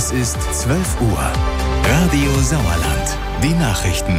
Es ist 12 Uhr. Radio Sauerland. Die Nachrichten.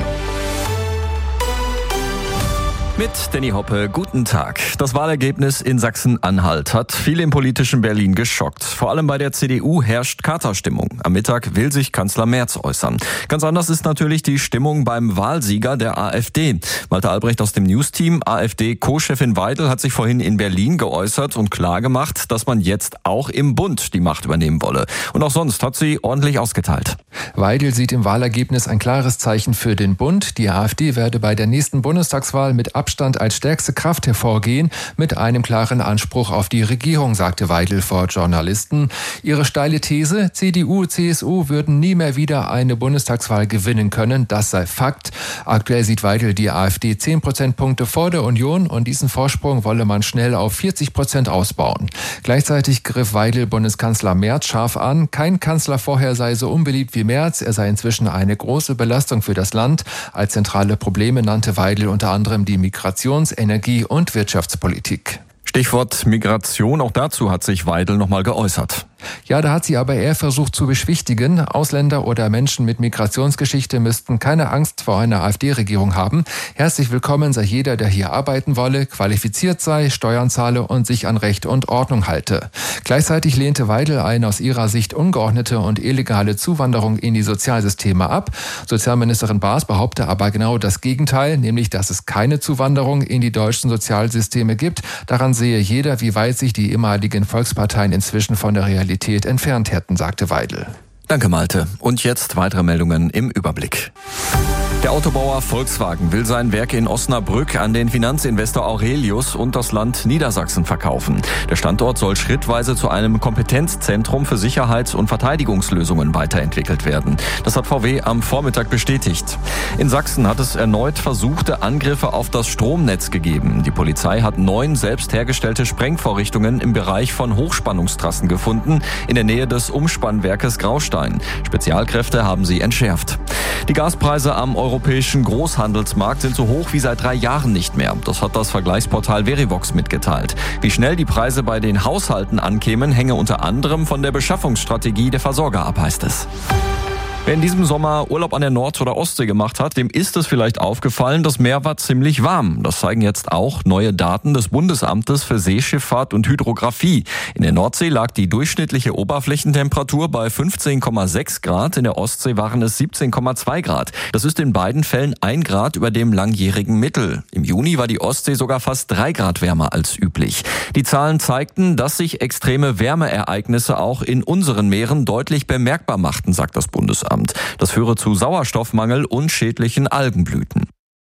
Mit Danny Hoppe, guten Tag. Das Wahlergebnis in Sachsen-Anhalt hat viele im politischen Berlin geschockt. Vor allem bei der CDU herrscht Katerstimmung. Am Mittag will sich Kanzler Merz äußern. Ganz anders ist natürlich die Stimmung beim Wahlsieger der AfD. Walter Albrecht aus dem News-Team. AfD-Co-Chefin Weidel hat sich vorhin in Berlin geäußert und klargemacht, dass man jetzt auch im Bund die Macht übernehmen wolle. Und auch sonst hat sie ordentlich ausgeteilt. Weidel sieht im Wahlergebnis ein klares Zeichen für den Bund. Die AfD werde bei der nächsten Bundestagswahl mit Abstand als stärkste Kraft hervorgehen, mit einem klaren Anspruch auf die Regierung, sagte Weidel vor Journalisten. Ihre steile These, CDU, CSU würden nie mehr wieder eine Bundestagswahl gewinnen können, das sei Fakt. Aktuell sieht Weidel die AfD 10 Prozentpunkte vor der Union und diesen Vorsprung wolle man schnell auf 40% ausbauen. Gleichzeitig griff Weidel Bundeskanzler Merz scharf an. Kein Kanzler vorher sei so unbeliebt wie Merz. Er sei inzwischen eine große Belastung für das Land. Als zentrale Probleme nannte Weidel unter anderem die Migrations-, Energie- und Wirtschaftspolitik. Stichwort Migration, auch dazu hat sich Weidel nochmal geäußert. Ja, da hat sie aber eher versucht zu beschwichtigen. Ausländer oder Menschen mit Migrationsgeschichte müssten keine Angst vor einer AfD-Regierung haben. Herzlich willkommen sei jeder, der hier arbeiten wolle, qualifiziert sei, Steuern zahle und sich an Recht und Ordnung halte. Gleichzeitig lehnte Weidel eine aus ihrer Sicht ungeordnete und illegale Zuwanderung in die Sozialsysteme ab. Sozialministerin Baas behaupte aber genau das Gegenteil, nämlich, dass es keine Zuwanderung in die deutschen Sozialsysteme gibt. Daran sehe jeder, wie weit sich die ehemaligen Volksparteien inzwischen von der Realität entfernt hätten, sagte Weidel. Danke, Malte. Und jetzt weitere Meldungen im Überblick. Der Autobauer Volkswagen will sein Werk in Osnabrück an den Finanzinvestor Aurelius und das Land Niedersachsen verkaufen. Der Standort soll schrittweise zu einem Kompetenzzentrum für Sicherheits- und Verteidigungslösungen weiterentwickelt werden. Das hat VW am Vormittag bestätigt. In Sachsen hat es erneut versuchte Angriffe auf das Stromnetz gegeben. Die Polizei hat 9 selbst hergestellte Sprengvorrichtungen im Bereich von Hochspannungstrassen gefunden, in der Nähe des Umspannwerkes Graustein. Spezialkräfte haben sie entschärft. Die Gaspreise am europäischen Großhandelsmarkt sind so hoch wie seit 3 Jahren nicht mehr. Das hat das Vergleichsportal Verivox mitgeteilt. Wie schnell die Preise bei den Haushalten ankämen, hänge unter anderem von der Beschaffungsstrategie der Versorger ab, heißt es. Wer in diesem Sommer Urlaub an der Nord- oder Ostsee gemacht hat, dem ist es vielleicht aufgefallen, das Meer war ziemlich warm. Das zeigen jetzt auch neue Daten des Bundesamtes für Seeschifffahrt und Hydrographie. In der Nordsee lag die durchschnittliche Oberflächentemperatur bei 15,6 Grad, in der Ostsee waren es 17,2 Grad. Das ist in beiden Fällen 1 Grad über dem langjährigen Mittel. Im Juni war die Ostsee sogar fast 3 Grad wärmer als üblich. Die Zahlen zeigten, dass sich extreme Wärmeereignisse auch in unseren Meeren deutlich bemerkbar machten, sagt das Bundesamt. Das führe zu Sauerstoffmangel und schädlichen Algenblüten.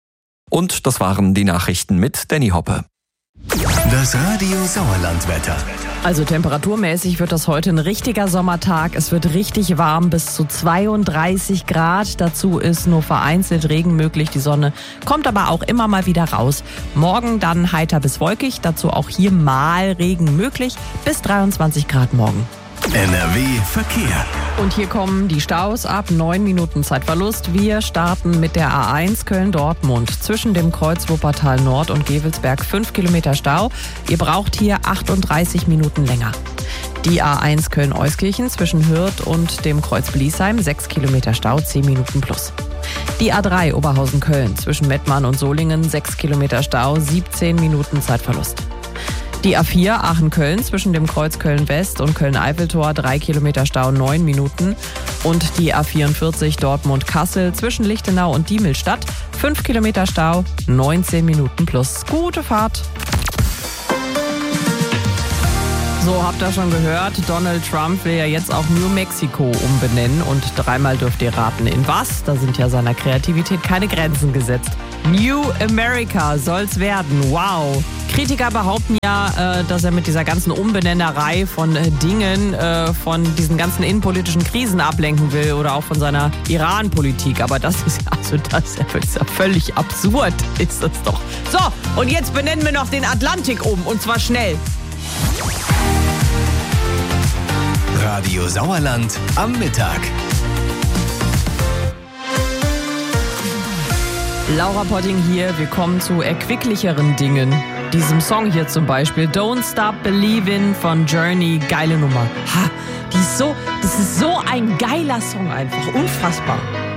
Und das waren die Nachrichten mit Danny Hoppe. Das Radio Sauerland-Wetter. Also temperaturmäßig wird das heute ein richtiger Sommertag. Es wird richtig warm, bis zu 32 Grad. Dazu ist nur vereinzelt Regen möglich. Die Sonne kommt aber auch immer mal wieder raus. Morgen dann heiter bis wolkig. Dazu auch hier mal Regen möglich. Bis 23 Grad morgen. NRW Verkehr. Und hier kommen die Staus ab 9 Minuten Zeitverlust. Wir starten mit der A1 Köln-Dortmund. Zwischen dem Kreuz Wuppertal Nord und Gevelsberg 5 Kilometer Stau. Ihr braucht hier 38 Minuten länger. Die A1 Köln-Euskirchen zwischen Hürth und dem Kreuz Bliesheim 6 Kilometer Stau, 10 Minuten plus. Die A3 Oberhausen-Köln zwischen Mettmann und Solingen 6 Kilometer Stau, 17 Minuten Zeitverlust. Die A4 Aachen-Köln zwischen dem Kreuz Köln-West und Köln-Eiffeltor 3 Kilometer Stau, 9 Minuten. Und die A44 Dortmund-Kassel zwischen Lichtenau und Diemelstadt 5 Kilometer Stau, 19 Minuten plus. Gute Fahrt! So, habt ihr schon gehört, Donald Trump will ja jetzt auch New Mexico umbenennen und 3-mal dürft ihr raten, in was? Da sind ja seiner Kreativität keine Grenzen gesetzt. New America soll's werden, wow! Kritiker behaupten ja, dass er mit dieser ganzen Umbenennerei von Dingen, von diesen ganzen innenpolitischen Krisen ablenken will oder auch von seiner Iran-Politik. Aber das ist ja völlig absurd, ist das doch. So, und jetzt benennen wir noch den Atlantik um, und zwar schnell. Radio Sauerland am Mittag. Laura Potting hier, wir kommen zu erquicklicheren Dingen. diesem Song hier zum Beispiel. Don't Stop Believin' von Journey. Geile Nummer. Das ist so ein geiler Song einfach. Unfassbar.